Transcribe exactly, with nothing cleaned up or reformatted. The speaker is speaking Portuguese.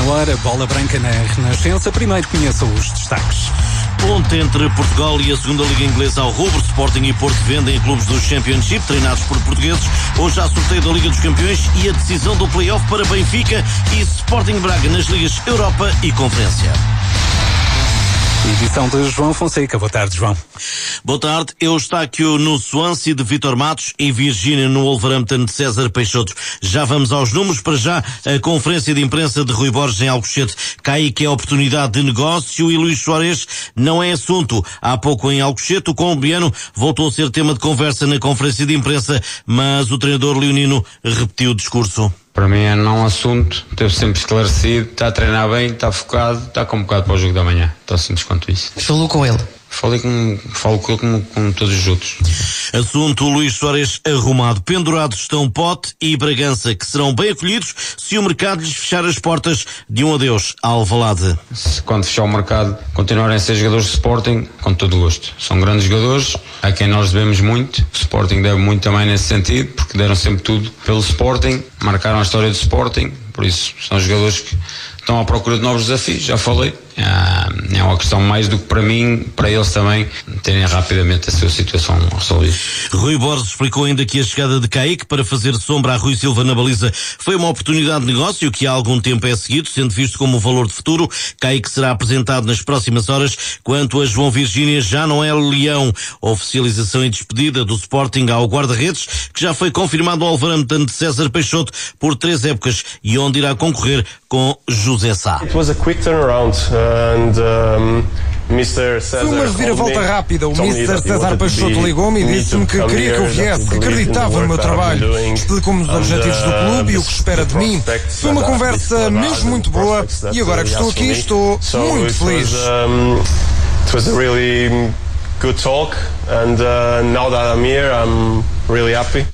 hora, bola branca na Renascença. Primeiro conheça os destaques. Ponte entre Portugal e a segunda Liga Inglesa ao rubro. Sporting e Porto vendem clubes do Championship, treinados por portugueses. Hoje há sorteio da Liga dos Campeões e a decisão do play-off para Benfica e Sporting Braga nas Ligas Europa e Conferência. Edição de João Fonseca. Boa tarde, João. Boa tarde. Eustáquio no Swansea de Vítor Matos e Virgínia no Wolverhampton de César Peixoto. Já vamos aos números. Para já, a conferência de imprensa de Rui Borges em Alcochete. Caique é oportunidade de negócio e Luís Soares não é assunto. Há pouco em Alcochete, o colombiano voltou a ser tema de conversa na conferência de imprensa, mas o treinador leonino repetiu o discurso. Para mim é não assunto, teve sempre esclarecido, está a treinar bem, está focado, está convocado para o jogo da manhã. Tão simples quanto isso. Falou com ele? Falei com, falo com ele como, como todos os outros. Assunto Luís Soares arrumado. Pendurados estão Pote e Bragança, que serão bem acolhidos se o mercado lhes fechar as portas de um adeus a Alvalade. Se quando fechar o mercado continuarem a ser jogadores de Sporting, com todo o gosto. São grandes jogadores, a quem nós devemos muito. O Sporting deve muito também nesse sentido, porque deram sempre tudo pelo Sporting, marcaram a história do Sporting, por isso são jogadores que estão à procura de novos desafios, já falei. É uma questão mais do que para mim, para eles também, terem rapidamente a sua situação resolvida. Rui Borges explicou ainda que a chegada de Caique para fazer sombra a Rui Silva na baliza foi uma oportunidade de negócio que há algum tempo é seguido, sendo visto como um valor de futuro. Caique será apresentado nas próximas horas. Quanto a João Virgínia, já não é leão. Oficialização e despedida do Sporting ao guarda-redes, que já foi confirmado ao Wolverhampton de César Peixoto por três épocas e onde irá concorrer com José Sá. It was a quick turnaround and um, mister César Foi uma reviravolta rápida. O mister César Peixoto ligou-me e disse-me que queria que eu viesse, que acreditava no meu trabalho. Explicou-me os objetivos do clube e o que espera de mim. Foi uma conversa mesmo muito boa e agora que estou aqui estou muito feliz. It was a really good talk and uh, now that I'm here I'm really happy.